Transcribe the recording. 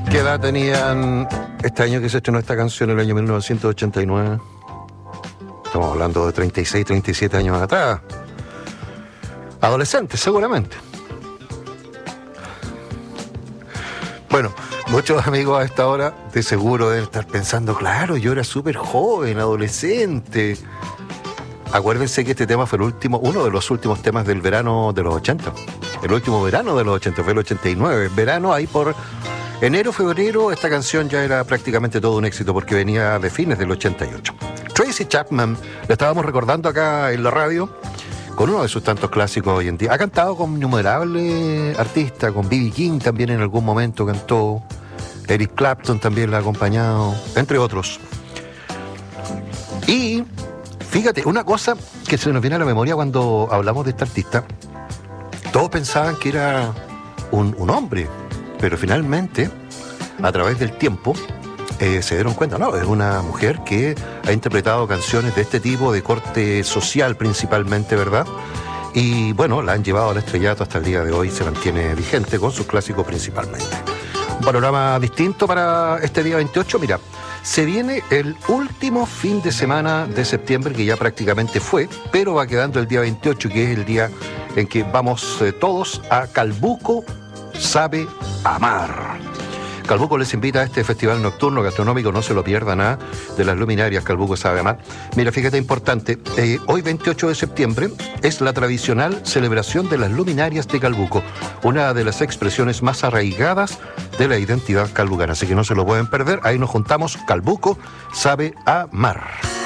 ¿Qué edad tenían este año que se estrenó esta canción, el año 1989? Estamos hablando de 36, 37 años atrás. Adolescentes, seguramente. Bueno, muchos amigos a esta hora de seguro deben estar pensando, claro, yo era súper joven, adolescente. Acuérdense que este tema fue uno de los últimos temas del verano de los 80. El último verano de los 80, fue el 89. Verano ahí por enero, febrero, esta canción ya era prácticamente todo un éxito porque venía de fines del 88. Tracy Chapman, la estábamos recordando acá en la radio, con uno de sus tantos clásicos hoy en día. Ha cantado con innumerables artistas, con B.B. King también en algún momento cantó, Eric Clapton también la ha acompañado, entre otros. Y fíjate, una cosa que se nos viene a la memoria cuando hablamos de esta artista, todos pensaban que era un hombre, pero finalmente, a través del tiempo, se dieron cuenta, no, es una mujer que ha interpretado canciones de este tipo, de corte social principalmente, ¿verdad? Y bueno, la han llevado al estrellato hasta el día de hoy, se mantiene vigente con sus clásicos principalmente. Un panorama distinto para este día 28, mira, se viene el último fin de semana de septiembre, que ya prácticamente fue, pero va quedando el día 28, que es el día en que vamos todos a Calbuco Sabe Amar. Calbuco les invita a este festival nocturno gastronómico, no se lo pierda nada, de las luminarias Calbuco Sabe Amar. Mira, fíjate, importante, hoy 28 de septiembre es la tradicional celebración de las luminarias de Calbuco, una de las expresiones más arraigadas de la identidad calbucana, así que no se lo pueden perder, ahí nos juntamos, Calbuco Sabe Amar.